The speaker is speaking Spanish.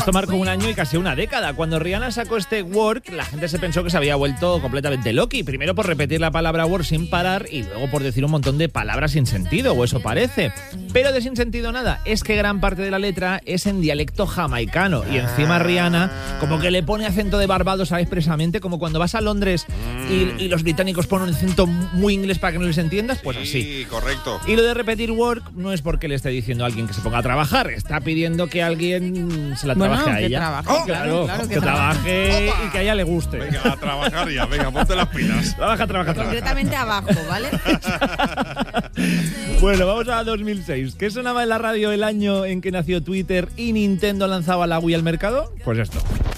Esto marcó un año y casi una década. Cuando Rihanna sacó este Work, la gente se pensó que se había vuelto completamente loqui. Primero por repetir la palabra Work sin parar y luego por decir un montón de palabras sin sentido, o eso parece. Pero de sin sentido nada, es que gran parte de la letra es en dialecto jamaicano. Y encima Rihanna como que le pone acento de Barbados expresamente, como cuando vas a Londres y los británicos ponen un acento muy inglés para que no les entiendas, pues así. Sí, correcto. Y lo de repetir work no es porque le esté diciendo a alguien que se ponga a trabajar, está pidiendo que alguien se la trabaje a ella. Trabaje, claro, que trabaje y que a ella le guste. Venga, a trabajar ya, venga, ponte las pilas. Trabaja. Concretamente abajo, ¿vale? Bueno, vamos a 2006. ¿Qué sonaba en la radio el año en que nació Twitter y Nintendo lanzaba la Wii al mercado? Pues esto.